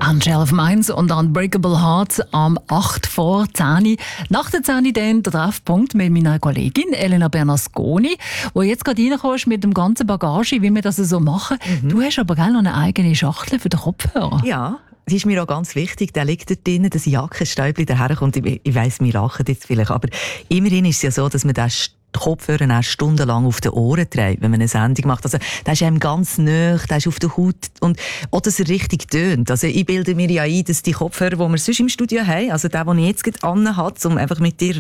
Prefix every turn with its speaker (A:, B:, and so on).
A: Angel of Mainz und Unbreakable Hearts am 8 vor 10. Nach der 10 dann der Treffpunkt mit meiner Kollegin Elena Bernasconi, wo jetzt gerade reinkommst mit dem ganzen Bagage, wie wir das so machen. Du hast aber noch eine eigene Schachtel für den Kopfhörer.
B: Ja, das ist mir auch ganz wichtig. Der liegt dort drin, das Jackenstäubchen daherkommt. Ich weiss, wir lachen jetzt vielleicht, aber immerhin ist es ja so, dass man den Kopfhörer auch stundenlang auf den Ohren trägt, wenn man eine Sendung macht. Also, der ist einem ganz nahe, der ist auf der Haut und auch, dass er richtig tönt. Also, ich bilde mir ja ein, dass die Kopfhörer, die wir sonst im Studio haben, also der, den ich jetzt gerade anhabe, um einfach mit dir